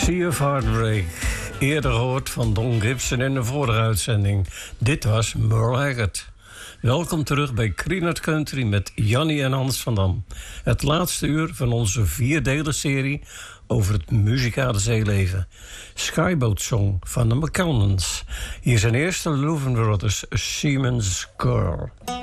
Sea of Heartbreak. Eerder gehoord van Don Gibson in de vorige uitzending. Dit was Merle Haggard. Welkom terug bij Kreenert Country met Jannie en Hans van Dam. Het laatste uur van onze 4-delen serie over het muzikale zeeleven. Skyboat Song van de McCallans. Hier zijn eerste Louvin Brothers, Seaman's Girl.